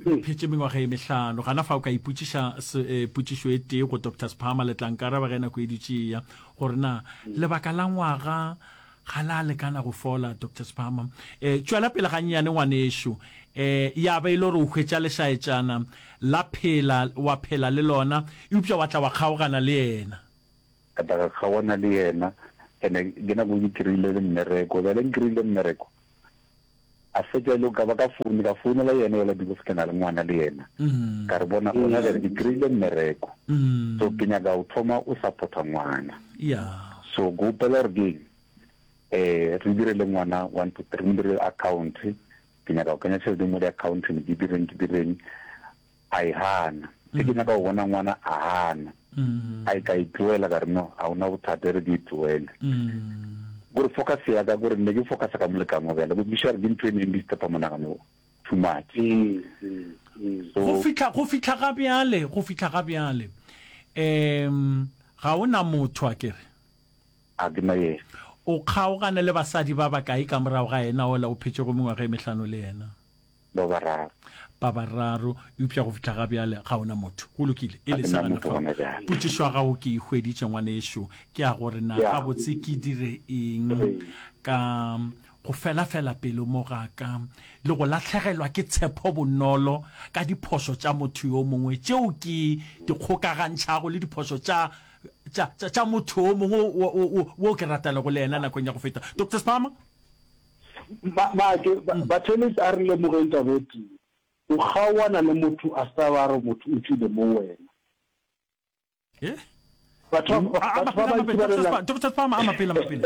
phetse mengwaga e mehlano gana fa o ka ipotšiša potšišo e tee go Doctor Sphama letlankara ba gena ko editšea gore na lebaka la ngwaga ga la lekana go fola Doctor Sphama eh tšwela pele gannyane ngwanešo eh ya ba ile re o hwetša lešaetšana la phela wa phela le lona e upša wa tla wa kgaogana le yena ka tla kgaogana le yena ene ke na go ikrile le mmereko ba le nkrile mmereko a fetša le ka ba ka founu ka founu la yena la because ke na le ngwana le yena ka re bona ona le ikrile mmereko so ke nyaka o thoma o supporta ngwana yeah so go pela re eh re dire le ngwana one to three dire account ke nyaka o kanya tšhelete mo di account ne di direng ke direng ai hana ke ke nyaka o bona ngwana a hana ai ka ituela ka re no a una bothata re di ituela gore focus ya ka gore ne ke focus ka molekano bela go bishar din twenty in list pa mona no too much go fitla go fitla ga bjale go fitla ga bjale em ga ona motho a kere a dina ye o kgaogane le basadi ba ba kae ka morago ga ena o la o phetse go mengwaga e mehlano le yena ba bararo ba bararo upša go fitla ga bjale ga ona motho go lokile e le sana fa potšišo ga go ke ihweditše ngwanešo ke a gore na ga botse ke dire eng ka go fela fela pelo mo ga ka le go latlhegelwa ke tshepo bonolo ka diphoso tša motho yo mongwe tšeo ke dikgokagantšhago le diphoso tša tša tša motho o mongwe wo ke ratela go le ena nakong ya go feta Doctor Sphama ba ke ba tshwanetse a re le mogenta botse o kgawana le motho a sa ba re motho o tsile mo wena eh batho ba ba Doctor Sphama ama pela mapele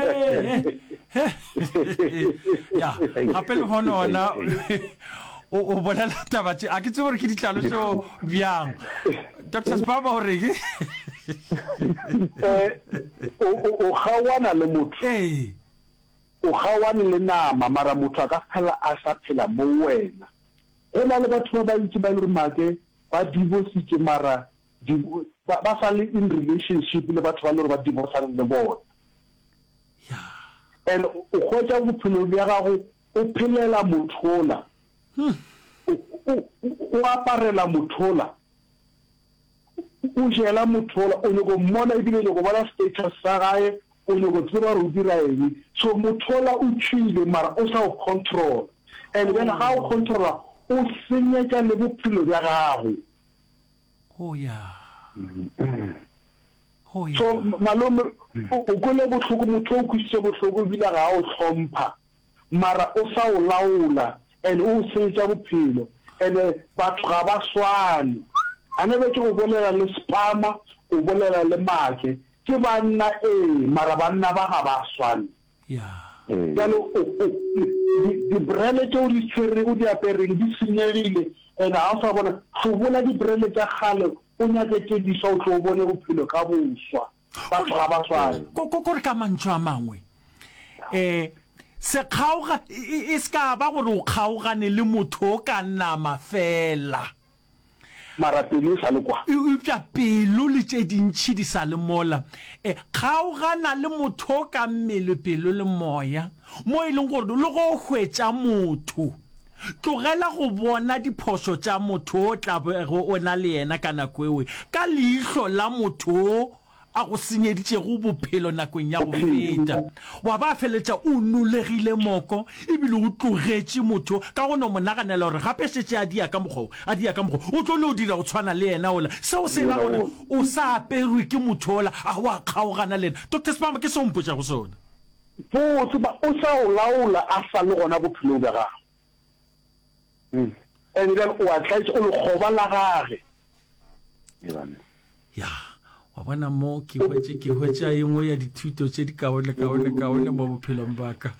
ya apel hono na o o bona la taba tse a ke tse gore ke ditlalo tso bjang Doctor Sphama o re ke eh o kgawana le motho eh o kgawana le nama mara motho a ka phela a sa phela mo wena ena le batho ba itse ba le make ba divorce ke mara ba sa le in relationship le batho ba le ba divorce le bona ya and o khotsa bophelo bja gago o phelela mothola o aparela mothola o jela mothola o nyoko mmona ebile le go bona status sa gae o nyoko tseba re o dira eng so mothola o tšhile mara o sa o control and then how control o senyetša le bophelo bja gago oh ya oh ya so malome o kole botlhoko motho o kwisitse botlhoko bila ga o tlhompha mara o sa o laola and o senyetša bophelo and batho ga ba swane a ne be ke go bolela le Sphama o bolela le Make ke banna e mara banna ba ga ba swane ya jalo di brele tšeo di tshwere o di apereng di senyegile and ga o sa bona go bona di brele tša gale o nyaketse di sa o tlo bone bophelo ka boswa batho ga ba swane ko re ka mantšho a mangwe eh se kgaoga e ska ba gore o kgaogane le motho o ka nama fela mara pelo sa le kwa e upša pelo le tše dintšhi di sa le mola e kgaogana le motho o ka mmele pelo le moya mo e leng gore le go hwetša motho tlogela go bona diphoso tša motho o tla bego o na le yena ka nako ewe ka leihlo la motho a go senyeditšego bophelo nakong ya go feta wa ba feletša o nolegile moko ebile o tlogetše motho ka go no mo naganela gore gape šetše a dia ka mokgwa a dia ka mokgwa o tlo le o dira go tshwana le yena ola seo se ba gore o sa aperwe ke motho ola a wa kgaogana le ena Doctor Sphama ke se o mpotša go sone botse ba o sa o laola a sa le gona bophelo bja gago and then o a tlaetše o le kgoba la gage ya wa bona mo ke hwetše ke hwetša engwe ya dithuto tše di kaone kaone kaone mo bophelong baka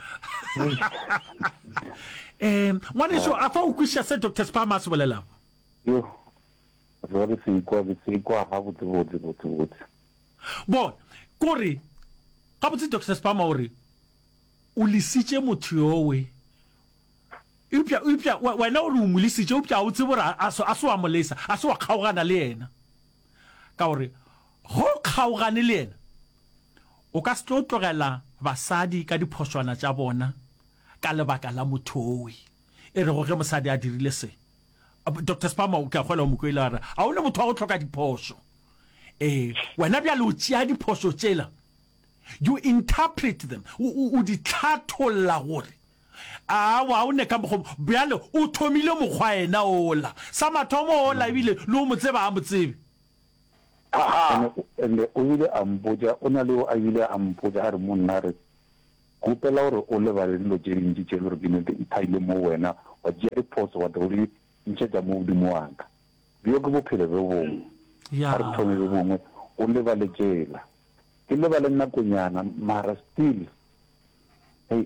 um ngwanešo a fa o kwešiša se Doctor Sphama a se bolelago yo re re se ikwa se ikwa ga botse botse botse botse bona kore ga botse Doctor Sphama ore o lesitše motho yowe upša upša wena o re o mo lesitše upša o tsebe gore a se wa molesa a se wa kgaogana le yena ka gore go kgaogane le yena o ka se tlo tlogela basadi ka diphošwana tša bona ka lebaka la motho owe e re go ge mosadi a dirile se Doctor Spama o ka gola mo koelara a ona motho wa go tlhoka diphoso eh wena bya lo tsia diphoso tsela you interpret them o di tlhatholla gore a wa o ne ka go bjalo o thomile mogwa ena ola sa mathomo ola ibile lo mo tseba a mo tsebe aha ene o ile a mpoja ona le o a ile a mpoja ha re monna re kupela gore o le ba le dilo tse dintsi tse le re ke ne di thaile mo wena wa dia diphoso wa dori ntse tsa mo di moanga bio go bophelo bo bongwe ya re thome bo bongwe o le ba le tsela ke le ba le nna konyana mara still hey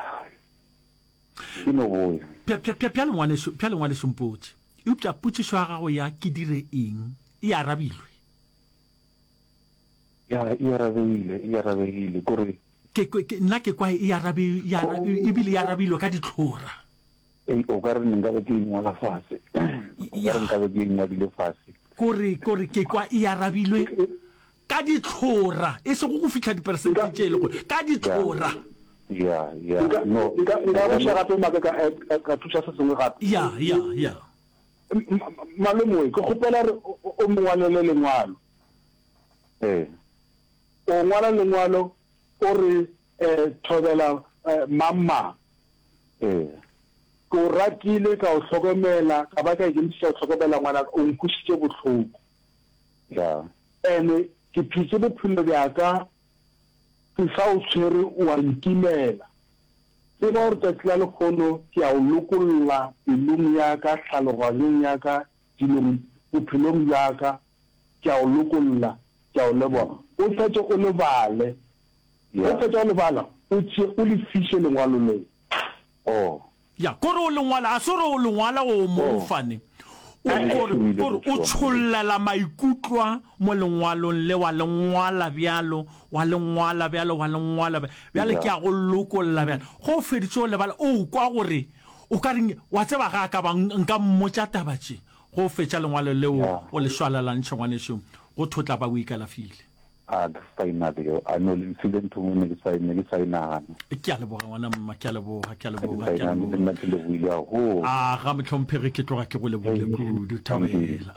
you know boy pia pia pia pia lengwane pia lengwane sompotse e uptsa putsiso ya gago ya ke dire eng e arabilwe ya e arabilwe e arabilwe gore ke ke nna ke kwa e arabi ya e bile ya arabilwe ka ditlhora e o ka re nka be ke ngwala fase ya nka be ke ngwala fase gore gore ke kwa e arabilwe ka ditlhora e se go go fitla di percentage le go ka ditlhora ya ya no nka nka ba shaka pe maka ka ka thusa se sengwe gape ya ya ya malemo ke gopela re o mongwalele lengwalo eh o ngwala lengwalo o re eh thobela mamma eh ko ratile ka o hlokomela ka ba ka ke ntse o hlokomela ngwana o nkushitse botlhoko ya ene ke phitse bophelo bja ka ke sa o tshwere o a nkimela ke ba re tla le khono ke a o lokolla pelong ya ka tlhaloganyong ya ka dilong bophelong ya ka ke a o lokolla ke a o leboga o tletse o lebale o tletse o lebala o tse o le fishe lengwalo le oh ya kore o lengwala a sore o lengwala o mo fane o gore o tshollela maikutlwa mo lengwalong le wa lengwala bjalo wa lengwala bjalo wa lengwala bjale ke a go lokolla bjalo go feditse le bala o kwa gore o ka reng wa tseba ga ka ba nka mmotsa tabatse go fetša lengwalo leo o le swala la ntshwana sho go thotla ba o ikala file a tsayina de a no le incident mo ne sa ne sa ina ke a le boga wana mma ke a le boga ke a le boga ke a le nna ke le buile ho a ga mtlhomphere ke tloga ke go le bule kudu thabela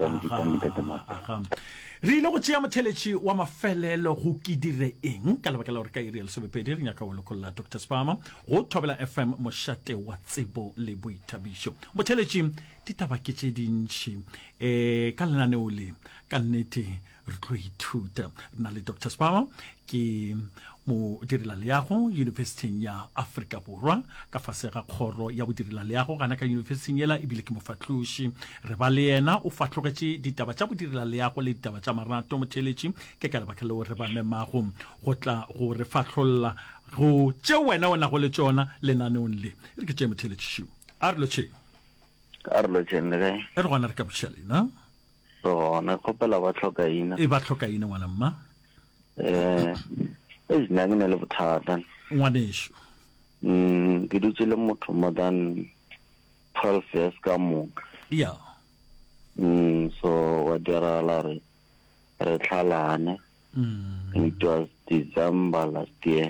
re ile go tšea motheletši wa mafelelo go ke dire eng ka lebaka la gore ka iri ya lesomepedi re nyaka go lekolla Doctor Spama go Thobela F M mošate wa tsebo le boithabišo motheletši ditaba ke tše dintši um ka lenaneo le ka nnete re tlo ithuta na le Doctor Spama ke mo direla leago universiting ya Afrika Borwa ka fase ga kgoro ya bo direla leago gana ka universiting yela e bile ke mofatloši re ba le yena o fatlogetše ditaba tša bo direla leago le ditaba tša marato motheletši ke ka lebaka leo re ba memago go tla go re fatlholla go tše wena o nago le tšona lenaneong le re ke tše motheletši a re lo tšhe a re lo tšhen le gae e re gona re ka bošalena so na kgopela ba tlhoka ina e ba tlhoka ine ngwana mma eh e nna ke ne le bothata ngwanešo mm ke dutse le motho more than twelve years ka moka ya mm so wa dira la re re tlhalane mm it was December last year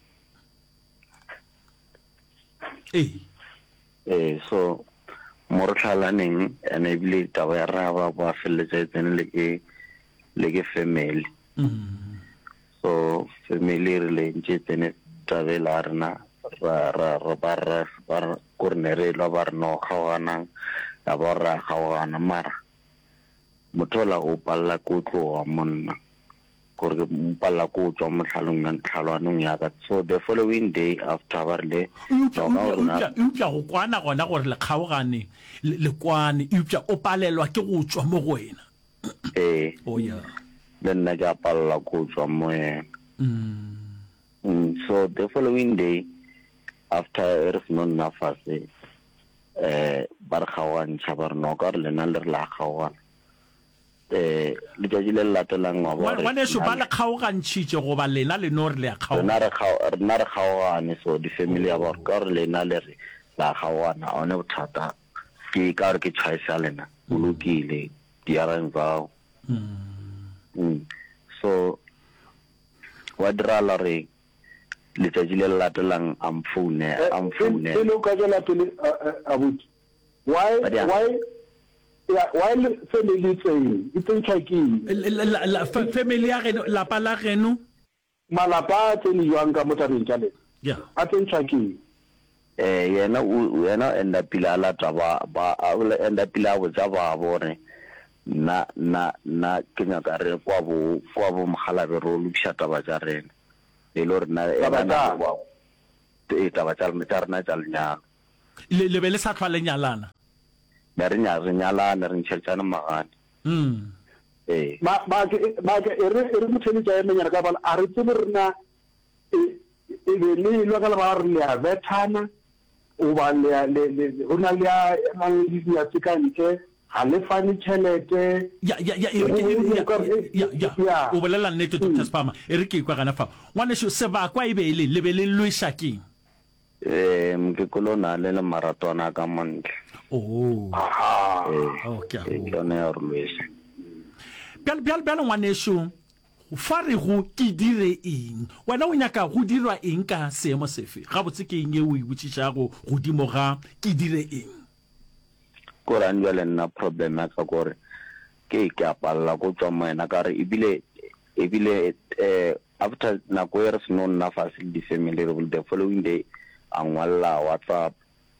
eh eh so mo re tlhalaneng ene bile taba ya raba ba feletse tsene le ke le ke family mm so family re ntse tsene tabela rena ra ra ra ba ra ba kornere la ba no khawana la ba ra khawana mara motola o palla ko tloa monna gore palla ko tswa mo tlhalong ya tlhalwanong ya ka so the following day after ba le upja go kwana gona gore le kgaogane le kwane upja o palelwa ke go tswa mo go wena eh oh ya le nna ka palla ko tswa mo ena mm so the following day after er no nafase eh bar khawan chabar no kar le na le la khawan eh le tšatši le latelang wa bona wane sho ba le kgaogantšhitše go ba lena le no re le kgaogana na re khaogana na re khaogane so di family ya ba kar le na le re la khawana one bothata ke ka re ke tšhaisa lena o lokile di arang bao mm so wa dira la re le tšatši le latelang amfune amfune le lo ka jela pele abuti why why ya while family tseng e tsentšha keng La- la- fa- family ya geno lapa la geno malapa a tsene jwang ka mo tabeng tša lena ya a tsentšha keng eh yena o yena enda pila la taba ba a o enda pila bo tsa ba bone na na na kenya ka re kwa bo kwa bo mogala be ro lukisha taba tsa rena le lo rena e ba na ba e taba tsa rena tsa rena tsa lenya le le be le sa tlhwa lenyalana ba re nya re nyalana re ntšhetšana magane mm eh ma ma ke ma ke e re e re motšhedi tša emenyana ka bana a re tsebe rena e e be le lo ka le ba re le a vethana o ba le le le o na le a mang di ya tsikante ha le fani tšhelete ya ya ya e re ke- ya ya ya o bolela nnete Doctor Spama e re ke kwa gana fa ngwane sho se ba kwa e be le le be le lwesha keng eh ke kolona le le maratona ka montle oh aha okay e yone ya rulwesa bjale bjale bjale ngwane sho fa re go ke dire eng wena o nyaka go dirwa eng ka seemo sefe ga botse ke eng e o e botsisha go godimo ga ke dire eng ko ra njwale nna problem ya ka gore ke ke apalla go tswa mo ena ka re ebile ebile eh after na go re seno nna facility family re the following day angwalla WhatsApp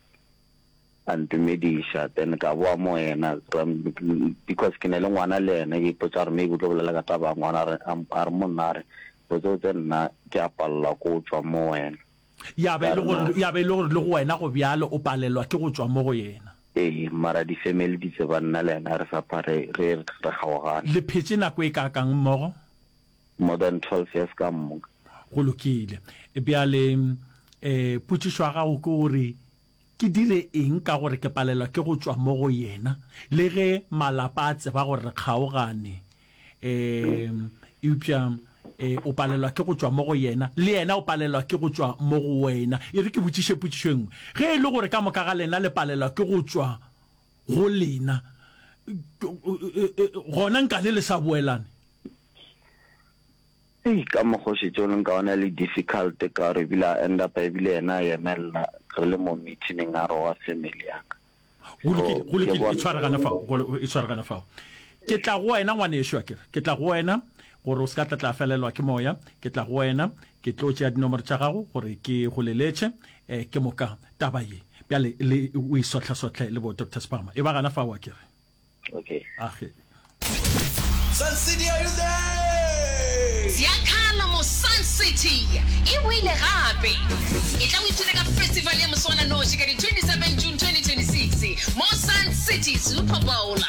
and medisha then ka boa mo ena because ke ne le ngwana le ena ke potsa re me go tlolela ka taba ngwana re a re monare go tsena ke apalla go tswa mo ena ya be le gore ya be le gore le go wena go bjalo o palelwa ke go tswa mo go yena eh mara di family di se banna le ena re sa pare re re gaogana le phetse nako e ka kang mmogo more than twelve years ka mmogo go lokile e bjale eh putsishwa ga go gore ke dire eng ka gore ke palelwa ke go tswa mo go yena le ge malapa a tseba gore re kgaogane eh upša eh o palelwa ke go tswa mo go yena le yena o palelwa ke go tswa mo go wena e re ke botsiše putsišo engwe ge e le gore ka moka ga lena le palelwa ke go tswa go lena gona nka le le sa boelane eh ka mo go se tsone ka ona le difficult ka re bila end up ebile ena ya mella re le mo meeting a ro wa family yaka go lokile go lokile e tshwara kana fa e tshwara kana fa ke tla go wena ngwane e shwa ke ke tla go wena gore o ska tla tla felelwa ke moya ke tla go wena ke tlo tšea dinomoro tša gago gore ke go leletše eh ke moka taba ye bjale le o isotla sotle le bo Doctor Spama e ba gana fa wa ke re okay age Sun City, are you there? Siakhala mo Sun City e wile gape e tla o ithute ka festival ya moswana noši ka di twenty-seven June twenty twenty-six mo Sun City Super Bowl